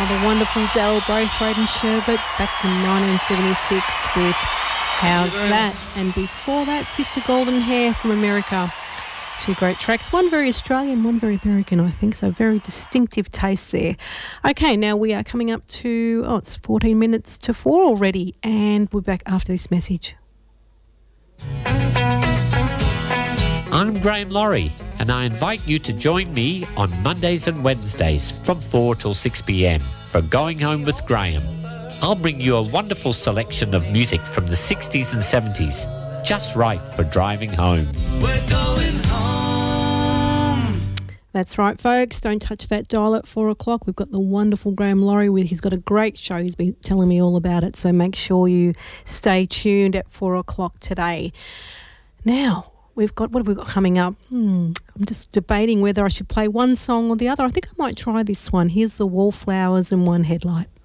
The wonderful Daryl Braithwaite and Sherbet back in 1976 with How's That? And before that, Sister Golden Hair from America. Two great tracks, one very Australian, one very American, I think, so very distinctive taste there. Okay, now we are coming up to, it's 14 minutes to 4 already, and we're back after this message. I'm Graham Laurie, and I invite you to join me on Mondays and Wednesdays from 4 till 6 p.m. for Going Home with Graham. I'll bring you a wonderful selection of music from the 60s and 70s, just right for driving home. We're going home. That's right, folks. Don't touch that dial at 4 o'clock. We've got the wonderful Graham Laurie with. He's got a great show. He's been telling me all about it. So make sure you stay tuned at 4 o'clock today. Now, what have we got coming up? I'm just debating whether I should play one song or the other. I think I might try this one. Here's the Wallflowers and One Headlight.